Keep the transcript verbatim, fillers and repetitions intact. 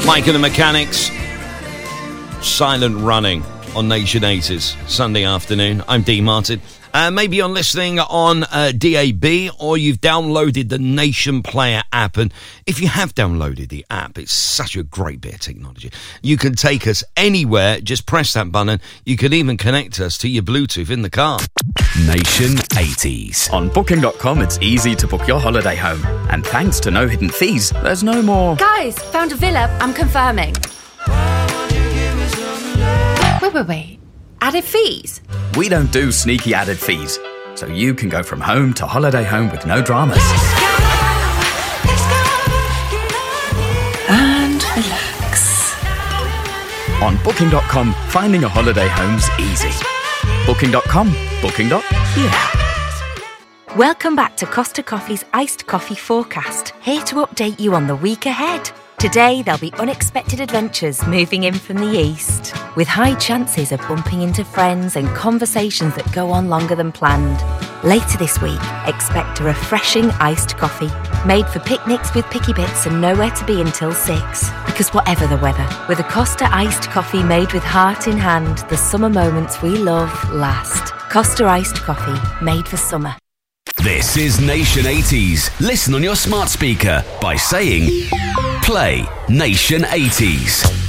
Mike and the Mechanics, Silent Running on Nation eighties, Sunday afternoon. I'm Dean Martin. Uh, maybe you're listening on uh, D A B or you've downloaded the Nation Player app. And if you have downloaded the app, it's such a great bit of technology. You can take us anywhere. Just press that button. You can even connect us to your Bluetooth in the car. Nation eighties. On Booking dot com, it's easy to book your holiday home. And thanks to no hidden fees, there's no more... Guys, found a villa. I'm confirming. Wait, wait, wait. Added fees? We don't do sneaky added fees. So you can go from home to holiday home with no dramas. And relax. On Booking dot com, finding a holiday home's easy. Booking dot com. Booking. Yeah. Welcome back to Costa Coffee's Iced Coffee Forecast, here to update you on the week ahead. Today, there'll be unexpected adventures moving in from the east, with high chances of bumping into friends and conversations that go on longer than planned. Later this week, expect a refreshing iced coffee, made for picnics with picky bits and nowhere to be until six. Because whatever the weather, with a Costa iced coffee made with heart in hand, the summer moments we love last. Costa iced coffee, made for summer. This is Nation eighties. Listen on your smart speaker by saying, play Nation eighties.